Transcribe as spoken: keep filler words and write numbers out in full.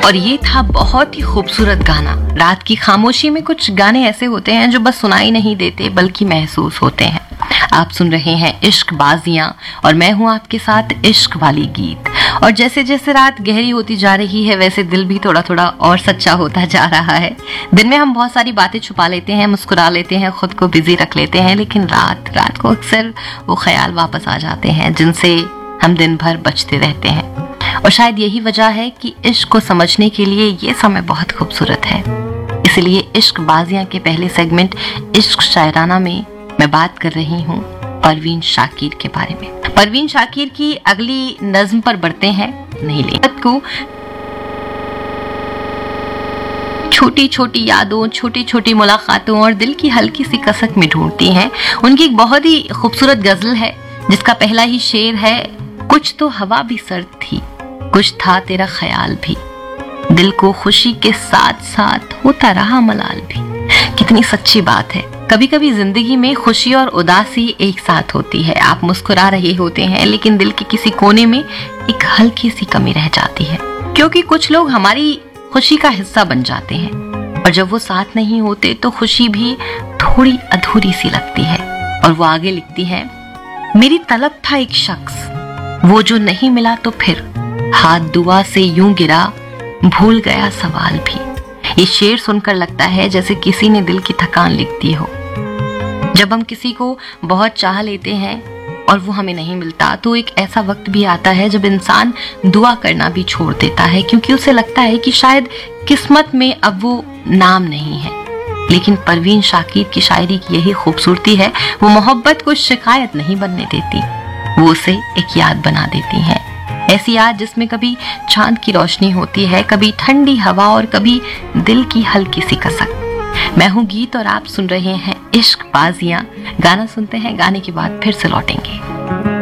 और ये था बहुत ही खूबसूरत गाना। रात की खामोशी में कुछ गाने ऐसे होते हैं जो बस सुनाई नहीं देते बल्कि महसूस होते हैं। आप सुन रहे हैं इश्क बाजियां और मैं हूं आपके साथ इश्क वाली गीत। और जैसे जैसे रात गहरी होती जा रही है वैसे दिल भी थोड़ा थोड़ा और सच्चा होता जा रहा है। दिन में हम बहुत सारी बातें छुपा लेते हैं, मुस्कुरा लेते हैं, खुद को बिजी रख लेते हैं, लेकिन रात रात को अक्सर वो ख्याल वापस आ जाते हैं जिनसे हम दिन भर बचते रहते हैं। और शायद यही वजह है कि इश्क को समझने के लिए ये समय बहुत खूबसूरत है। इसलिए इश्क बाजियां के पहले सेगमेंट इश्क शायराना में मैं बात कर रही हूँ परवीन शाकिर के बारे में। परवीन शाकिर की अगली नज्म पर बढ़ते हैं। नहीं ले को छोटी छोटी यादों, छोटी छोटी मुलाकातों और दिल की हल्की सी कसक में ढूंढती हैं। उनकी एक बहुत ही खूबसूरत गजल है जिसका पहला ही शेर है, कुछ तो हवा भी सर्द थी, कुछ था तेरा ख्याल भी, दिल को खुशी के साथ साथ होता रहा मलाल भी। कितनी सच्ची बात है। कभी कभी जिंदगी में खुशी और उदासी एक साथ होती है। आप मुस्कुरा रहे होते हैं लेकिन दिल के किसी कोने में एक हल्की सी कमी रह जाती है, क्योंकि कुछ लोग हमारी खुशी का हिस्सा बन जाते हैं और जब वो साथ नहीं होते तो खुशी भी थोड़ी अधूरी सी लगती है। और वो आगे लिखती है, मेरी तलब था एक शख्स, वो जो नहीं मिला तो फिर हाथ दुआ से यूं गिरा, भूल गया सवाल भी। ये शेर सुनकर लगता है जैसे किसी ने दिल की थकान लिख दी हो। जब हम किसी को बहुत चाह लेते हैं और वो हमें नहीं मिलता तो एक ऐसा वक्त भी आता है जब इंसान दुआ करना भी छोड़ देता है, क्योंकि उसे लगता है कि शायद किस्मत में अब वो नाम नहीं है। लेकिन परवीन शाकिर की शायरी की यही खूबसूरती है, वो मोहब्बत को शिकायत नहीं बनने देती, वो उसे एक याद बना देती है। ऐसी याद जिसमें कभी चांद की रोशनी होती है, कभी ठंडी हवा और कभी दिल की हल्की सी कसक। मैं हूँ गीत और आप सुन रहे हैं इश्क बाजियां। गाना सुनते हैं, गाने के बाद फिर से लौटेंगे।